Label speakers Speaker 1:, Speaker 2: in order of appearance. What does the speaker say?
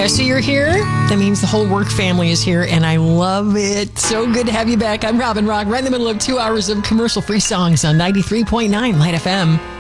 Speaker 1: Yeah, so you're here. That means the whole work family is here, and I love it. So good to have you back. I'm Robin Rock, right in the middle of 2 hours of commercial-free songs on 93.9 Light FM.